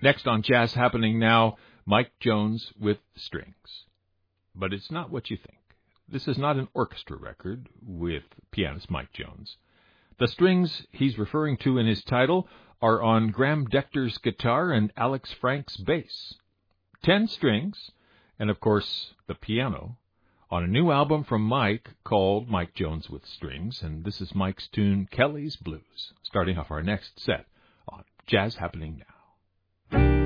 Next on Jazz Happening Now, Mike Jones with strings. But it's not what you think. This is not an orchestra record with pianist Mike Jones. The strings he's referring to in his title are on Graham Decter's guitar and Alex Frank's bass. 10 strings, and of course the piano, on a new album from Mike called Mike Jones with Strings, and this is Mike's tune, Kelly's Blues, starting off our next set on Jazz Happening Now.